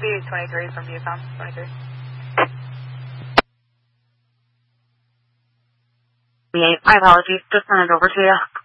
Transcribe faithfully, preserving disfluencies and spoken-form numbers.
be twenty-three from Viewcom, twenty-three. My apologies, just sent it over to you.